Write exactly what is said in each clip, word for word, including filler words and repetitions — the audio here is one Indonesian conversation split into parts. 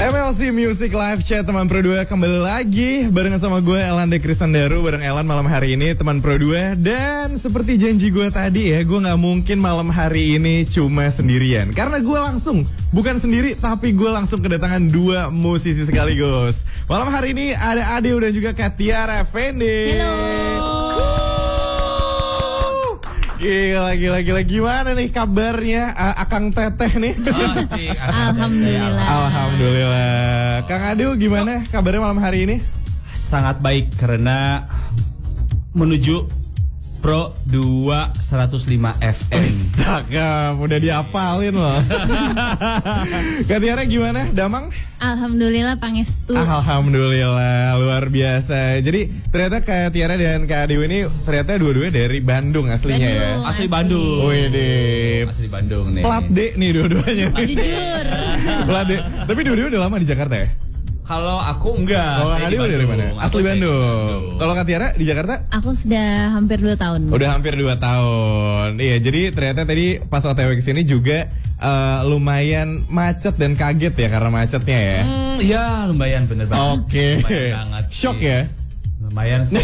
M L C Music Live Chat teman Pro dua kembali lagi barengan sama gue Elan De Krisandaru. Bareng Elan malam hari ini teman Pro dua. Dan seperti janji gue tadi ya, gue gak mungkin malam hari ini cuma sendirian. Karena gue langsung, bukan sendiri tapi gue langsung kedatangan dua musisi sekaligus. Malam hari ini ada Adeo dan juga Katiara Effendi. Halo. Gila, gila, gila. Gimana nih kabarnya uh, Akang Teteh nih? Asik, Alhamdulillah. Alhamdulillah. Kang Adeo gimana kabarnya malam hari ini? Sangat baik karena menuju Pro dua seratus lima F M. Cakep, udah diapalin loh. Katiara gimana, Damang? Alhamdulillah pangestu. Alhamdulillah, luar biasa. Jadi ternyata Katiara dan Kak Adeo ini ternyata dua-duanya dari Bandung aslinya Bandung, ya. Asli Bandung. Wih deh. Asli Bandung nih. Plat D nih dua-duanya. Jujur. Plat D. Tapi dua-duanya udah lama di Jakarta ya? Kalau aku enggak. Kalau Kak Adeo dari mana? Asli Bandung. Kalau Katiara di Jakarta? Aku sudah hampir dua tahun. Udah hampir dua tahun. Iya, jadi ternyata tadi pas O T W kesini juga uh, lumayan macet dan kaget ya karena macetnya ya. Hmm, ya lumayan bener banget. Oke. Lumayan banget sih. Shock ya? Lumayan sih.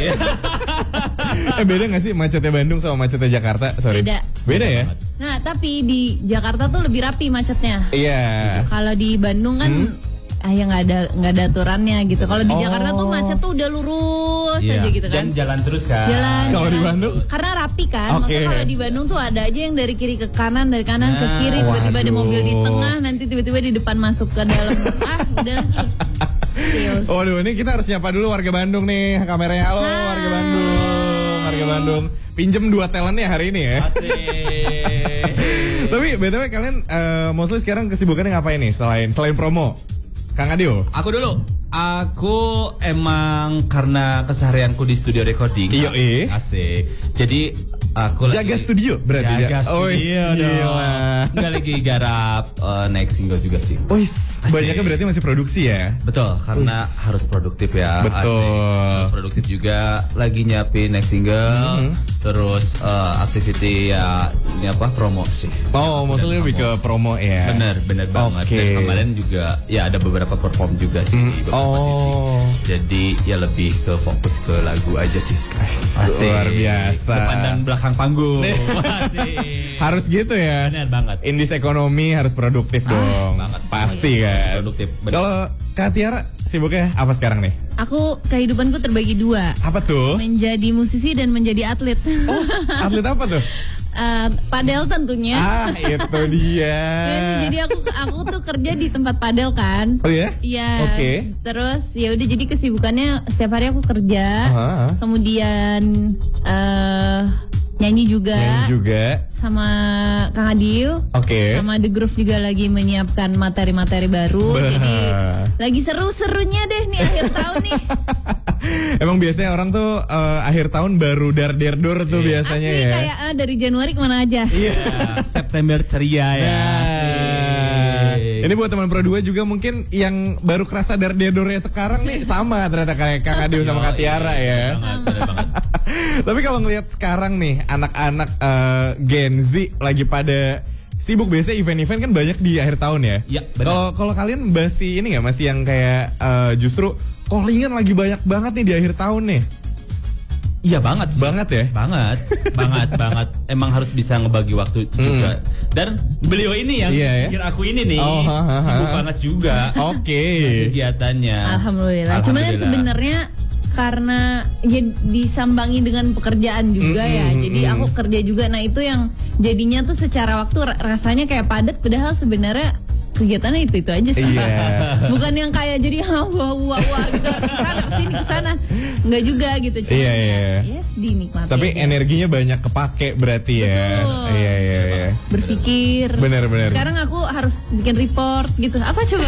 eh beda gak sih macetnya Bandung sama macetnya Jakarta? Sorry. Beda. Beda ya? Nah, tapi di Jakarta tuh lebih rapi macetnya. Iya. Kalau di Bandung kan hmm? ah ya nggak ada nggak ada aturannya gitu. Kalau di Oh. Jakarta tuh macet tuh udah lurus Iya. aja gitu kan. Dan jalan terus kan. Jalan. Kalau di jalan. Bandung? Karena rapi kan. Oke. Maksudnya kalau di Bandung tuh ada aja yang dari kiri ke kanan, dari kanan ke Nah, kiri, tiba-tiba ada waduh. mobil di tengah, nanti tiba-tiba di depan masuk ke dalam. ah, udah. Chaos. Waduh, ini kita harus nyapa dulu warga Bandung nih kameranya. Halo Hai. warga Bandung, warga Bandung. Pinjem dua talentnya hari ini ya. Asik. Tapi B T W kalian uh, mostly sekarang kesibukannya ngapain nih selain selain promo? Kang Adeo? Aku dulu. Aku emang karena keseharianku di studio recording. Iya, eh. Asik. Jadi aku Jaga lagi studio berarti jaga ya? Oh, studio dong. gila. Nggak lagi garap uh, next single juga sih. Wis, banyaknya berarti masih produksi ya? Betul, karena Uish. harus produktif ya. Betul. Asik. Harus produktif juga. Lagi nyiapin next single. Mhm. Terus uh, activity ya ini apa promo sih. Oh, maksudnya lebih ke promo ya? Bener, bener banget. Oke. Dan kemarin juga ya ada beberapa perform juga sih. Mm, di beberapa oh. titik. Jadi ya lebih ke fokus ke lagu aja sih sekarang. Asik. Luar biasa. Depan dan belakang panggung. Asik. Harus gitu ya? Bener banget. Indis ekonomi harus produktif Ah, dong. banget. Pasti Banget. kan. Produktif, bener. Kalau Kak Tiara sibuknya apa sekarang nih? Aku kehidupanku terbagi dua. Apa tuh? Menjadi musisi dan menjadi atlet. Oh, atlet apa tuh? Uh, padel tentunya. Ah, itu dia. Ya, jadi aku aku tuh kerja di tempat padel kan. Oh ya? Iya. Oke. Terus ya udah jadi kesibukannya setiap hari aku kerja. Aha, aha. Kemudian eh nyanyi juga. Nyanyi juga. Sama Kang Adeo. Oke. Sama The Groove juga lagi menyiapkan materi-materi baru. Bah. Jadi lagi seru-serunya deh nih akhir tahun nih. Emang biasanya orang tuh eh, akhir tahun baru dar der dor tuh biasanya Asli ya. kayak ah, dari Januari kemana aja. Iya. Ya, September ceria ya. Nah, Asik. ini buat teman Pro dua juga mungkin yang baru kerasa dar der dornya sekarang nih sama ternyata kayak Kang Adeo sama Kak Tiara ya. Bener banget, bener banget. Tapi kalau ngelihat sekarang nih anak-anak eh, Gen Z lagi pada sibuk, biasanya event-event kan banyak di akhir tahun ya. Iya, benar. Kalau kalau kalian masih ini nggak, masih yang kayak eh, justru callingan lagi banyak banget nih di akhir tahun nih. Iya banget sih. Banget ya? Banget, banget, banget. Emang harus bisa ngebagi waktu juga. Dan beliau ini yang Iya, ya? pikir aku ini nih Oh, ha, ha, sibuk ha. banget juga Oke. kegiatannya. Alhamdulillah. Cuman kan Alhamdulillah. sebenarnya karena ya disambangi dengan pekerjaan juga Mm, ya. mm, Jadi mm. aku kerja juga. Nah itu yang jadinya tuh secara waktu ra- rasanya kayak padat. Padahal sebenarnya kegiatannya itu itu aja sih. Iya. Bukan yang kayak jadi wah wah wah gitu harus kesana kesini kesana. Enggak juga gitu. Cuma Iya, ya, iya. yes, dinikmati. Tapi aja. energinya banyak kepake berarti ya. Betul. Iya iya iya. Berpikir. Bener, bener. Sekarang aku harus bikin report gitu. Apa coba?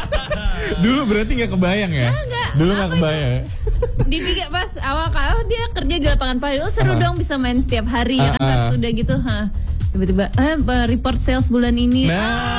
Dulu berarti nggak kebayang ya? Enggak. Dulu nggak kebayang. ya? Dipikir pas awal kalau dia kerja di lapangan padel, oh seru Uh-huh. dong bisa main setiap hari ya kan. Uh-uh. Pas udah gitu, ha. Tiba-tiba eh report sales bulan ini.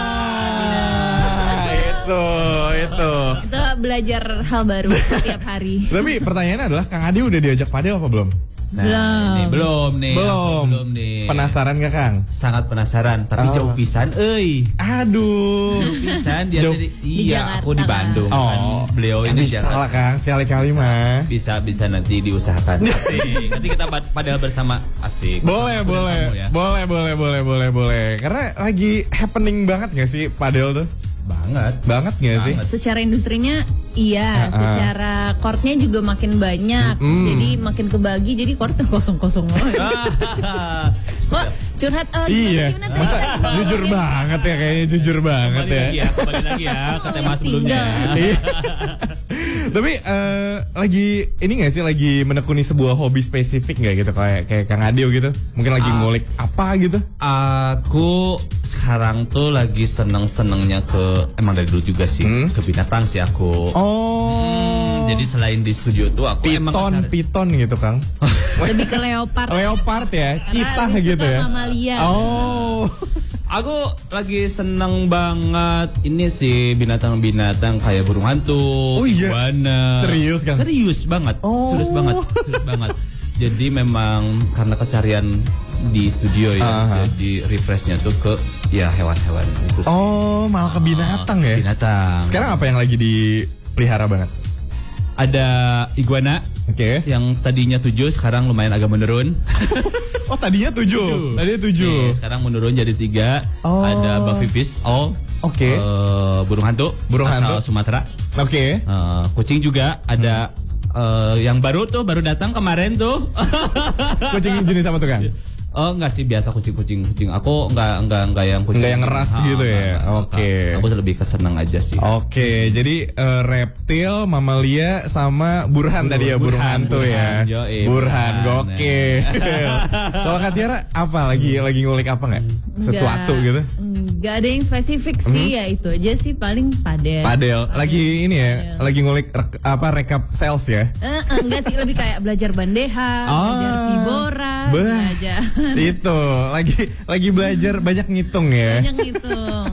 Nah, itu itu. Kita belajar hal baru setiap hari. Tapi pertanyaannya adalah Kang Adi udah diajak padel apa belum? Nah, Belum. ini belum nih. Belum. aku belum nih. Penasaran gak Kang? Sangat penasaran, tapi Oh. jauh pisan euy. Aduh. Jauh pisan dia Jauh. dari Di iya, aku di Jakarta. Bandung kan. Oh, Beliau ya ini bisa Jakarta. lah Kang, sekali-kali mah. Bisa bisa nanti diusahakan. Asik. Nanti kita pad- padahal bersama asik. Boleh, Bersama aku dan boleh, kamu ya. boleh, boleh, boleh, boleh, boleh. Karena lagi happening banget gak sih padel tuh? Banget. Banget gak sih? Banget. Secara industrinya iya, Uh-uh. secara courtnya juga makin banyak, Mm. jadi makin kebagi, jadi courtnya kosong-kosong banget. Kok curhat? Oh, gimana, Iya, gimana tadi? masa jujur banget ya, kayaknya jujur banget Kembali ya. lagi ya, kembali lagi ya ke tema sebelumnya. Iya. Tapi eh, lagi ini gak sih lagi menekuni sebuah hobi spesifik nggak gitu kayak kayak Kang Adio gitu? Mungkin lagi Ah. ngulik apa gitu? Aku sekarang tuh lagi seneng-senengnya ke emang dari dulu juga sih Hmm? ke binatang sih aku. Oh. Jadi selain di studio tuh aku emang piton, kesar- piton gitu Kang. Lebih ke leopard. Leopard ya, Karena citah lebih gitu suka ya. mamalia. Oh. Aku lagi seneng banget ini sih binatang-binatang kayak burung hantu, Oh iya? iguana. Serius, Kang? Serius banget, Oh. serius banget, serius banget. Jadi memang karena keseharian di studio ya, Aha. jadi refreshnya tuh ke ya hewan-hewan itu sih. Oh, malah ke binatang ya. Binatang. Sekarang apa yang lagi dipelihara banget? Ada iguana Oke. yang tadinya tujuh sekarang lumayan agak menurun. Oh, tadinya tujuh. Tadinya tujuh. Nih, sekarang menurun jadi tiga. Oh. Ada buffyfish, oh, Oke. eh, burung hantu, Burung asal hantu. Sumatera. Oke. Eh, kucing juga ada eh, yang baru tuh baru datang kemarin tuh. Kucing jenis apa tuh Kang? Oh enggak sih biasa kucing-kucing kucing. Aku enggak enggak enggak yang kucing. Enggak yang ngeras Ah, gitu enggak, ya? enggak, enggak. Oke. Aku lebih kesenang aja sih. Oke, jadi eh, reptil, mamalia, sama burhan tadi ya, burung burhan, hantu burhan, ya. yoi, burhan, burhan, gokil. Kalau Kak Tiara apa lagi lagi ngulik apa nggak? Sesuatu Nggak- gitu? Nggak ada yang spesifik sih, ya itu aja sih paling padel. Padel, lagi ini ya, Padel. lagi ngulik rek- apa rekap sales ya? Eh, eh, enggak sih, lebih kayak belajar bandeha, belajar Ah, vibora, bah. belajar Itu lagi lagi belajar banyak ngitung ya. banyak ngitung.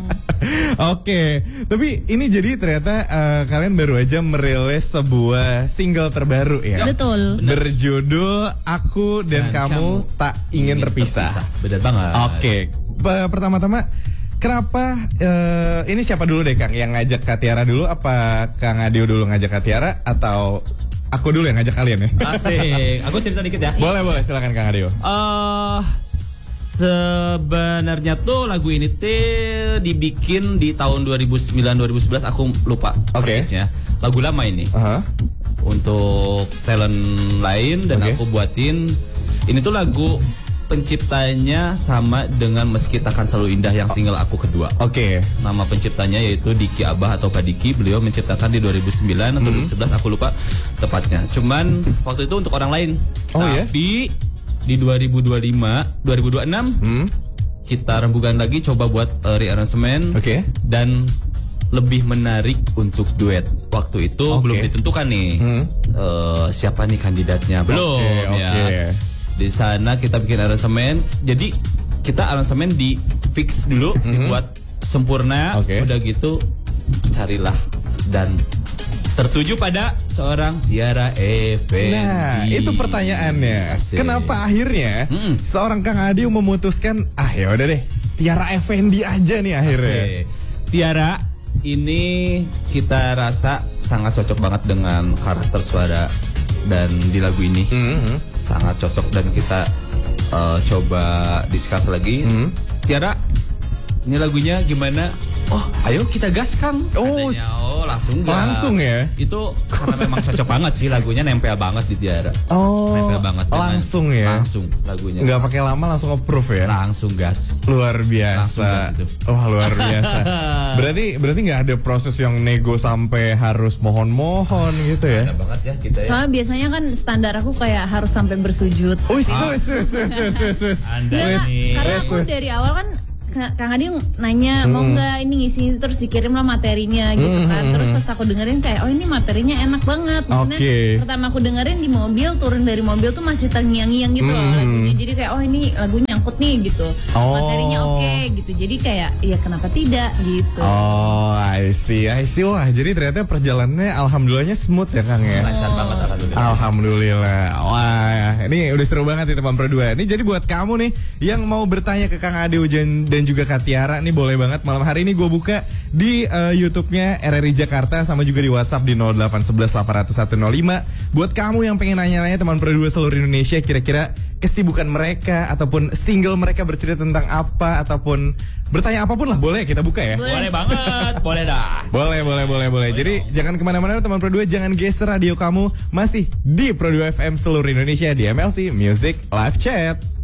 Oke, tapi ini jadi ternyata eh, kalian baru aja merilis sebuah single terbaru ya. Betul. Berjudul Aku dan, Dan Kamu, Kamu Tak Ingin Terpisah. Benar banget. Oke, Pe- pertama-tama kenapa eh, ini siapa dulu deh Kang yang ngajak Kak Tiara dulu? Apa Kang Adio dulu ngajak Kak Tiara atau aku dulu yang ngajak kalian ya? Asik. Aku cerita dikit ya. Boleh boleh silakan Kang Adio. Eh sebenarnya tuh lagu ini tuh dibikin di tahun dua ribu sembilan dua ribu sebelas aku lupa Oke. persisnya. Lagu lama ini. Aha. Untuk talent lain dan Oke. aku buatin ini tuh lagu penciptanya sama dengan Meski Takkan Selalu Indah yang single aku kedua. Oke. Nama penciptanya yaitu Diki Abah atau Pak Diki. Beliau menciptakan di dua ribu sembilan atau dua ribu sebelas aku lupa tepatnya. Cuman waktu itu untuk orang lain. Oh, ya? Tapi di dua ribu dua puluh lima, dua ribu dua puluh enam Hmm. kita rembukan lagi coba buat uh, rearrangement Oke. dan lebih menarik untuk duet. Waktu itu Oke. belum ditentukan nih Hmm. eh, siapa nih kandidatnya. Belum Oke, ya. oke. Di sana kita bikin aransemen. Jadi kita aransemen di fix dulu, dibuat sempurna. Oke. Udah gitu carilah dan tertuju pada seorang Tiara Effendi. Nah, itu pertanyaannya. Asik. Kenapa akhirnya Mm-mm. seorang Kang Adio memutuskan ah ya udah deh, Tiara Effendi aja nih akhirnya. Asik. Tiara ini kita rasa sangat cocok banget dengan karakter suara dan di lagu ini Mhm. sangat cocok dan kita uh, coba discuss lagi. Mhm. Tiara, ini lagunya gimana? Oh, ayo kita gas Kang. Oh, Katanya, oh langsung gas. langsung ya? Itu karena memang cocok banget sih lagunya, nempel banget di Tiara. Oh, Nempel banget. dengan- langsung ya? Langsung lagunya. Nggak pakai lama langsung approve ya? Langsung gas. Luar Langsung biasa. gas itu. Wah, luar biasa. berarti berarti nggak ada proses yang nego sampai harus mohon-mohon gitu ya? Ada banget ya kita ya. Soalnya biasanya kan standar aku kayak harus sampai bersujud. Wis, wis, wis, wis, wis, wis, wis. Anda Iya, Kak. nih. Karena Wes, aku wes. dari awal kan Ka- Kang Adi nanya mau nggak ini ngisi terus dikirim lah materinya gitu kan. Terus pas aku dengerin kayak oh ini materinya enak banget. Maksudnya Oke. pertama aku dengerin di mobil, turun dari mobil tuh masih terngiang-ngiang gitu loh Mm. lagunya. Jadi kayak oh ini lagu nyangkut nih gitu. Oh. Materinya oke gitu. Jadi kayak ya kenapa tidak gitu. Oh, I see, I see. Wah, jadi ternyata perjalanannya alhamdulillahnya smooth ya Kang ya? Lancar banget, Oh, Alhamdulillah. Alhamdulillah. Wah, ini udah seru banget nih teman Pro dua. Ini jadi buat kamu nih yang mau bertanya ke Kang Ade Ujan dan juga Kak Tiara, nih boleh banget. Malam hari ini gue buka di uh, YouTube-nya R R I Jakarta, sama juga di WhatsApp di nol delapan satu satu delapan nol satu nol lima. Buat kamu yang pengen nanya-nanya teman Pro dua seluruh Indonesia, kira-kira kesibukan mereka ataupun single mereka bercerita tentang apa, ataupun bertanya apapun lah, boleh kita buka ya. Boleh banget, boleh dah. Boleh, boleh, boleh, boleh. Jadi dong. Jangan kemana-mana teman Pro dua, jangan geser radio kamu, masih di Pro dua F M seluruh Indonesia di M L C Music Live Chat.